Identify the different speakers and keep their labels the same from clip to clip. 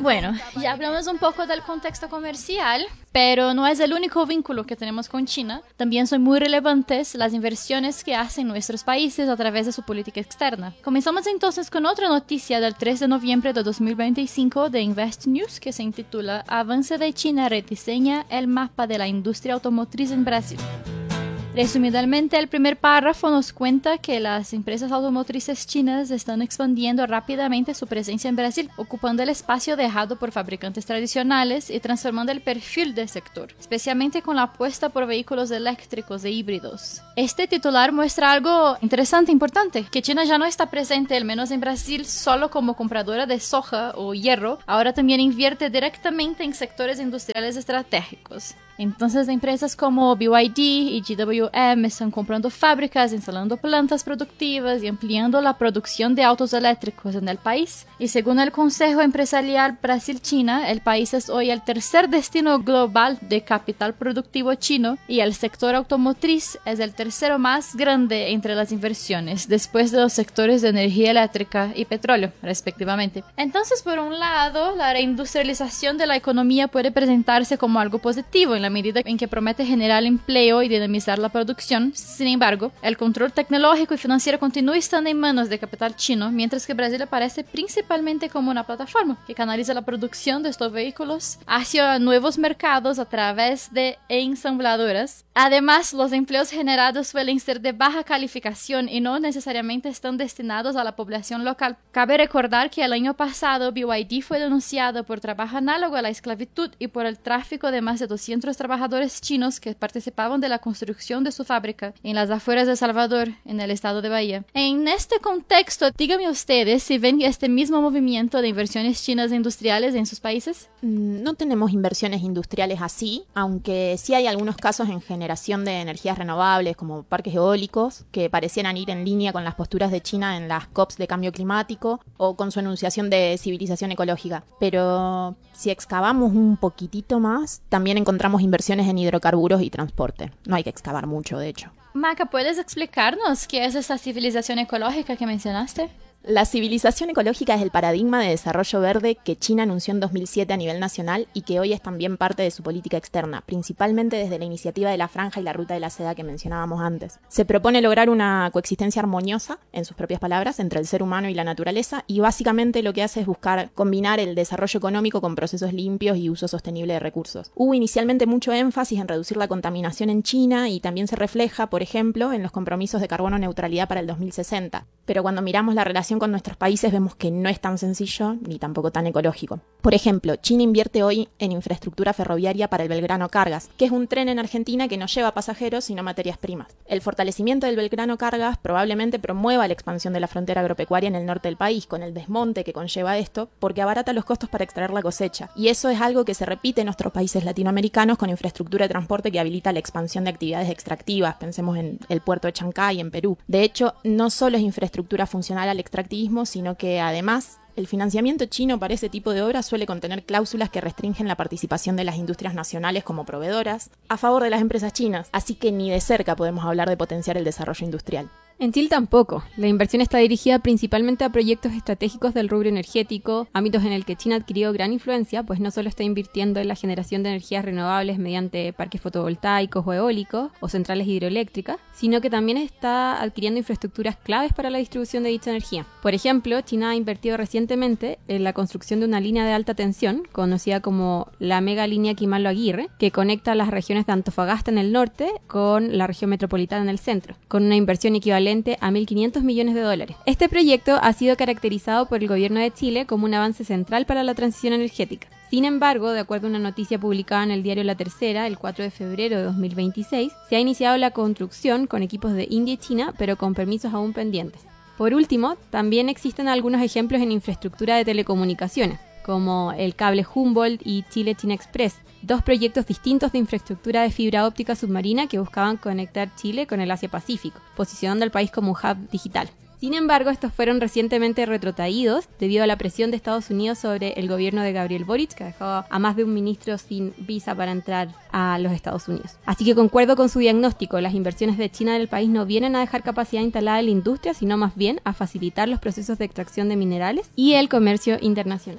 Speaker 1: Bueno, ya hablamos un poco del contexto comercial, pero no es el único vínculo que tenemos con China. También son muy relevantes las inversiones que hacen nuestros países a través de su política externa. Comenzamos entonces con otra noticia del 3 de noviembre de 2025 de Invest News que se intitula Avance de China rediseña el mapa de la industria automotriz en Brasil. Resumidamente, el primer párrafo nos cuenta que las empresas automotrices chinas están expandiendo rápidamente su presencia en Brasil, ocupando el espacio dejado por fabricantes tradicionales y transformando el perfil del sector, especialmente con la apuesta por vehículos eléctricos e híbridos. Este titular muestra algo interesante e importante, que China ya no está presente, al menos en Brasil, solo como compradora de soja o hierro, ahora también invierte directamente en sectores industriales estratégicos. Entonces, empresas como BYD y GWM están comprando fábricas, instalando plantas productivas y ampliando la producción de autos eléctricos en el país. Y según el Consejo Empresarial Brasil-China, el país es hoy el tercer destino global de capital productivo chino y el sector automotriz es el tercero más grande entre las inversiones, después de los sectores de energía eléctrica y petróleo, respectivamente. Entonces, por un lado, la reindustrialización de la economía puede presentarse como algo positivo en la medida en que promete generar empleo y dinamizar la producción. Sin embargo, el control tecnológico y financiero continúa estando en manos de capital chino, mientras que Brasil aparece principalmente como una plataforma que canaliza la producción de estos vehículos hacia nuevos mercados a través de ensambladoras. Además, los empleos generados suelen ser de baja calificación y no necesariamente están destinados a la población local. Cabe recordar que el año pasado BYD fue denunciado por trabajo análogo a la esclavitud y por el tráfico de más de 200 trabajadores chinos que participaban de la construcción de su fábrica en las afueras de El Salvador, en el estado de Bahía. En este contexto, díganme ustedes si ven este mismo movimiento de inversiones chinas industriales en sus países.
Speaker 2: No tenemos inversiones industriales así, aunque sí hay algunos casos en generación de energías renovables, como parques eólicos, que parecieran ir en línea con las posturas de China en las COPs de cambio climático o con su enunciación de civilización ecológica. Pero si excavamos un poquitito más, también encontramos inversiones en hidrocarburos y transporte. No hay que excavar mucho, de hecho.
Speaker 1: Maca, ¿puedes explicarnos qué es esta civilización ecológica que mencionaste?
Speaker 2: La civilización ecológica es el paradigma de desarrollo verde que China anunció en 2007 a nivel nacional y que hoy es también parte de su política externa, principalmente desde la iniciativa de la Franja y la Ruta de la Seda que mencionábamos antes. Se propone lograr una coexistencia armoniosa, en sus propias palabras, entre el ser humano y la naturaleza y básicamente lo que hace es buscar combinar el desarrollo económico con procesos limpios y uso sostenible de recursos. Hubo inicialmente mucho énfasis en reducir la contaminación en China y también se refleja, por ejemplo, en los compromisos de carbono neutralidad para el 2060. Pero cuando miramos la relación con nuestros países vemos que no es tan sencillo ni tampoco tan ecológico. Por ejemplo, China invierte hoy en infraestructura ferroviaria para el Belgrano Cargas, que es un tren en Argentina que no lleva pasajeros sino materias primas. El fortalecimiento del Belgrano Cargas probablemente promueva la expansión de la frontera agropecuaria en el norte del país, con el desmonte que conlleva esto, porque abarata los costos para extraer la cosecha. Y eso es algo que se repite en nuestros países latinoamericanos con infraestructura de transporte que habilita la expansión de actividades extractivas. Pensemos en el puerto de Chancay, en Perú. De hecho, no solo es infraestructura funcional al extractivismo, sino que además el financiamiento chino para ese tipo de obras suele contener cláusulas que restringen la participación de las industrias nacionales como proveedoras a favor de las empresas chinas, así que ni de cerca podemos hablar de potenciar el desarrollo industrial.
Speaker 3: En Chile tampoco. La inversión está dirigida principalmente a proyectos estratégicos del rubro energético, ámbitos en el que China adquirió gran influencia, pues no solo está invirtiendo en la generación de energías renovables mediante parques fotovoltaicos o eólicos o centrales hidroeléctricas, sino que también está adquiriendo infraestructuras claves para la distribución de dicha energía. Por ejemplo, China ha invertido recientemente en la construcción de una línea de alta tensión, conocida como la mega línea Quimalo-Aguirre, que conecta las regiones de Antofagasta en el norte con la región metropolitana en el centro, con una inversión equivalente a 1.500 millones de dólares. Este proyecto ha sido caracterizado por el gobierno de Chile como un avance central para la transición energética. Sin embargo, de acuerdo a una noticia publicada en el diario La Tercera, el 4 de febrero de 2026, se ha iniciado la construcción con equipos de India y China, pero con permisos aún pendientes. Por último, también existen algunos ejemplos en infraestructura de telecomunicaciones, como el cable Humboldt y Chile-China Express, dos proyectos distintos de infraestructura de fibra óptica submarina que buscaban conectar Chile con el Asia-Pacífico, posicionando al país como un hub digital. Sin embargo, estos fueron recientemente retrotraídos debido a la presión de Estados Unidos sobre el gobierno de Gabriel Boric, que dejó a más de un ministro sin visa para entrar a los Estados Unidos. Así que concuerdo con su diagnóstico, las inversiones de China en el país no vienen a dejar capacidad instalada en la industria, sino más bien a facilitar los procesos de extracción de minerales y el comercio internacional.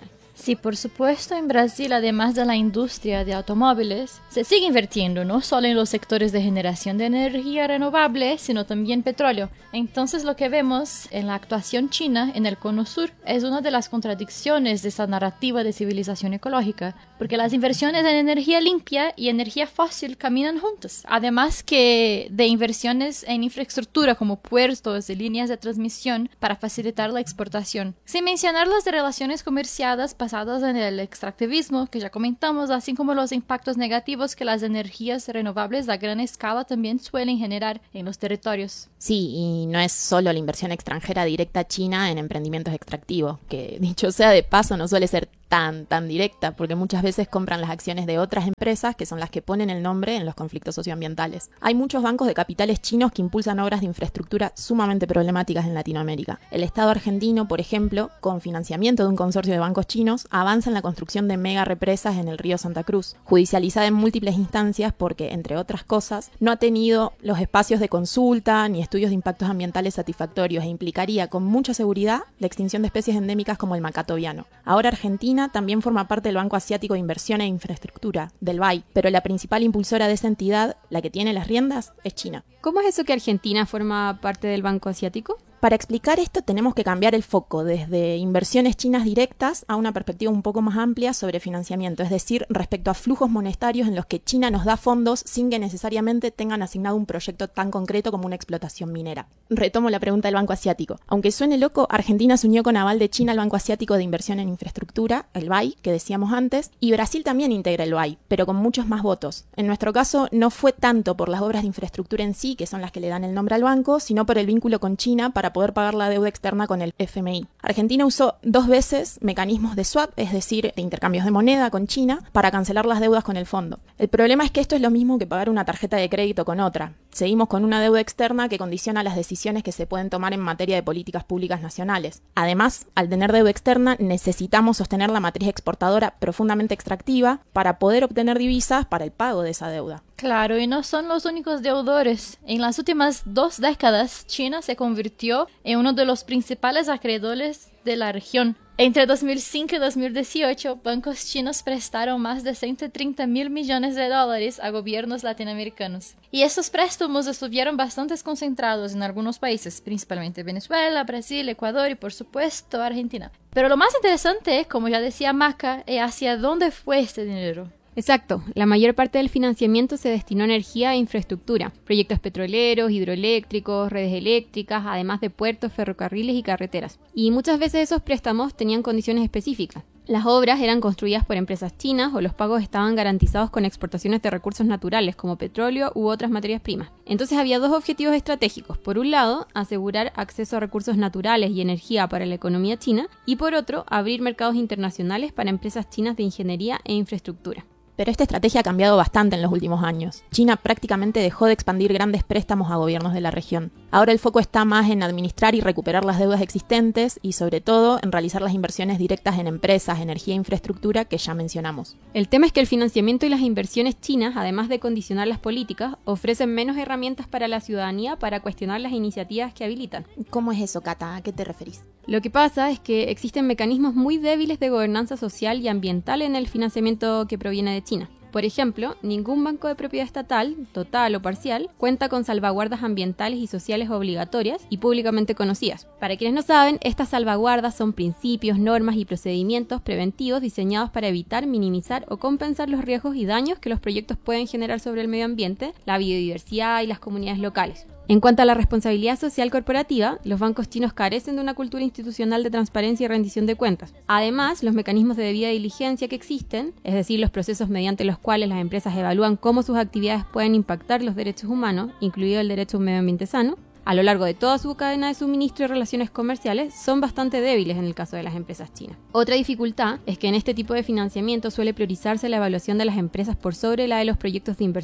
Speaker 1: Sí, por supuesto, en Brasil, además de la industria de automóviles, se sigue invirtiendo no solo en los sectores de generación de energía renovable, sino también petróleo. Entonces, lo que vemos en la actuación china en el Cono Sur es una de las contradicciones de esta narrativa de civilización ecológica, porque las inversiones en energía limpia y energía fósil caminan juntas. Además que de inversiones en infraestructura como puertos y líneas de transmisión para facilitar la exportación. Sin mencionar las de relaciones comerciales basadas en el extractivismo, que ya comentamos, así como los impactos negativos que las energías renovables a gran escala también suelen generar en los territorios.
Speaker 2: Sí, y no es solo la inversión extranjera directa china en emprendimientos extractivos, que dicho sea de paso no suele ser tan directa, porque muchas veces compran las acciones de otras empresas que son las que ponen el nombre en los conflictos socioambientales. Hay muchos bancos de capitales chinos que impulsan obras de infraestructura sumamente problemáticas en Latinoamérica. El Estado argentino, por ejemplo, con financiamiento de un consorcio de bancos chinos, avanza en la construcción de mega represas en el río Santa Cruz, judicializada en múltiples instancias porque, entre otras cosas, no ha tenido los espacios de consulta ni estudios de impactos ambientales satisfactorios e implicaría con mucha seguridad la extinción de especies endémicas como el macato viano. Ahora Argentina también forma parte del Banco Asiático de Inversión e Infraestructura, del BAI, pero la principal impulsora de esa entidad, la que tiene las riendas, es China.
Speaker 3: ¿Cómo es eso que Argentina forma parte del Banco Asiático?
Speaker 2: Para explicar esto tenemos que cambiar el foco desde inversiones chinas directas a una perspectiva un poco más amplia sobre financiamiento, es decir, respecto a flujos monetarios en los que China nos da fondos sin que necesariamente tengan asignado un proyecto tan concreto como una explotación minera. Retomo la pregunta del Banco Asiático. Aunque suene loco, Argentina se unió con aval de China al Banco Asiático de Inversión en Infraestructura, el BAI, que decíamos antes, y Brasil también integra el BAI, pero con muchos más votos. En nuestro caso no fue tanto por las obras de infraestructura en sí, que son las que le dan el nombre al banco, sino por el vínculo con China para poder pagar la deuda externa con el FMI. Argentina usó 2 veces mecanismos de swap, es decir, de intercambios de moneda con China, para cancelar las deudas con el fondo. El problema es que esto es lo mismo que pagar una tarjeta de crédito con otra. Seguimos con una deuda externa que condiciona las decisiones que se pueden tomar en materia de políticas públicas nacionales. Además, al tener deuda externa, necesitamos sostener la matriz exportadora profundamente extractiva para poder obtener divisas para el pago de esa deuda.
Speaker 1: Claro, y no son los únicos deudores. En las últimas 2 décadas, China se convirtió en uno de los principales acreedores de la región. Entre 2005 y 2018, bancos chinos prestaron más de 130.000 millones de dólares a gobiernos latinoamericanos. Y estos préstamos estuvieron bastante concentrados en algunos países, principalmente Venezuela, Brasil, Ecuador y por supuesto Argentina. Pero lo más interesante, como ya decía Maca, es hacia dónde fue este dinero.
Speaker 3: Exacto, la mayor parte del financiamiento se destinó a energía e infraestructura, proyectos petroleros, hidroeléctricos, redes eléctricas, además de puertos, ferrocarriles y carreteras. Y muchas veces esos préstamos tenían condiciones específicas. Las obras eran construidas por empresas chinas o los pagos estaban garantizados con exportaciones de recursos naturales como petróleo u otras materias primas. Entonces había 2 objetivos estratégicos. Por un lado, asegurar acceso a recursos naturales y energía para la economía china y por otro, abrir mercados internacionales para empresas chinas de ingeniería e infraestructura.
Speaker 2: Pero esta estrategia ha cambiado bastante en los últimos años. China prácticamente dejó de expandir grandes préstamos a gobiernos de la región. Ahora el foco está más en administrar y recuperar las deudas existentes y sobre todo en realizar las inversiones directas en empresas, energía e infraestructura que ya mencionamos.
Speaker 3: El tema es que el financiamiento y las inversiones chinas, además de condicionar las políticas, ofrecen menos herramientas para la ciudadanía para cuestionar las iniciativas que habilitan.
Speaker 2: ¿Cómo es eso, Cata? ¿A qué te referís?
Speaker 3: Lo que pasa es que existen mecanismos muy débiles de gobernanza social y ambiental en el financiamiento que proviene de China. Por ejemplo, ningún banco de propiedad estatal, total o parcial, cuenta con salvaguardas ambientales y sociales obligatorias y públicamente conocidas. Para quienes no saben, estas salvaguardas son principios, normas y procedimientos preventivos diseñados para evitar, minimizar o compensar los riesgos y daños que los proyectos pueden generar sobre el medio ambiente, la biodiversidad y las comunidades locales. En cuanto a la responsabilidad social corporativa, los bancos chinos carecen de una cultura institucional de transparencia y rendición de cuentas. Además, los mecanismos de debida diligencia que existen, es decir, los procesos mediante los cuales las empresas evalúan cómo sus actividades pueden impactar los derechos humanos, incluido el derecho a un medio ambiente sano, a lo largo de toda su cadena de suministro y relaciones comerciales, son bastante débiles en el caso de las empresas chinas. Otra dificultad es que en este tipo de financiamiento suele priorizarse la evaluación de las empresas por sobre la de los proyectos de inversión.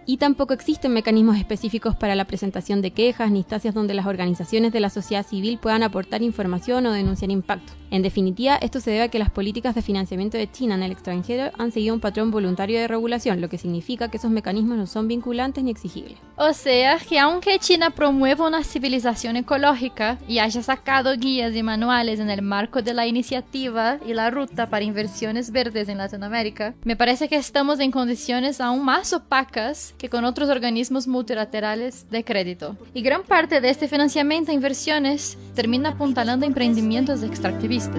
Speaker 3: Y tampoco existen mecanismos específicos para la presentación de quejas ni instancias donde las organizaciones de la sociedad civil puedan aportar información o denunciar impacto. En definitiva, esto se debe a que las políticas de financiamiento de China en el extranjero han seguido un patrón voluntario de regulación, lo que significa que esos mecanismos no son vinculantes ni exigibles.
Speaker 1: O sea, que aunque China promueva una civilización ecológica y haya sacado guías y manuales en el marco de la iniciativa y la ruta para inversiones verdes en Latinoamérica, me parece que estamos en condiciones aún más opacas que con otros organismos multilaterales de crédito. Y gran parte de este financiamiento a inversiones termina apuntalando a emprendimientos extractivistas.